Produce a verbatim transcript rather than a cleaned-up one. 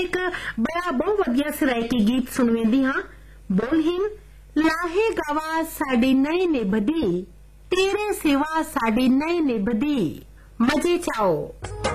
एक बड़ा बहुत वधिया सराइकी गीत सुनवेंदी हाँ। बोलहीन लाहे गवा साडी नहीं निभदी, तेरे सिवा साडी नहीं निभदी, मजे चाओ।